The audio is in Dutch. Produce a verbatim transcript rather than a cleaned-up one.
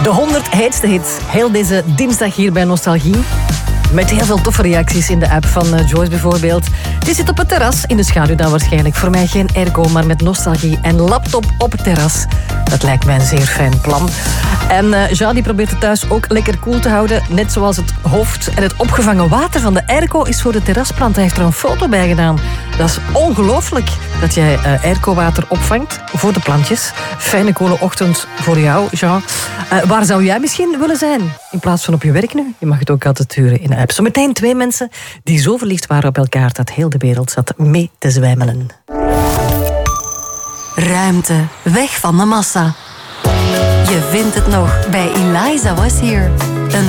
De honderd heetste hits. Heel deze dinsdag hier bij Nostalgie. Met heel veel toffe reacties in de app van uh, Joyce bijvoorbeeld. Die zit op het terras, in de schaduw dan waarschijnlijk. Voor mij geen airco, maar met nostalgie en laptop op het terras. Dat lijkt mij een zeer fijn plan. En uh, Jean die probeert het thuis ook lekker koel te houden. Net zoals het hoofd en het opgevangen water van de airco is voor de terrasplant. Hij heeft er een foto bij gedaan. Dat is ongelooflijk dat jij uh, airco-water opvangt voor de plantjes. Fijne koele ochtend voor jou, Jean. Uh, waar zou jij misschien willen zijn? In plaats van op je werk nu? Je mag het ook altijd sturen in de app. Zometeen twee mensen die zo verliefd waren op elkaar dat heel de wereld zat mee te zwijmelen. Ruimte, weg van de massa. Je vindt het nog bij Eliza Was Here.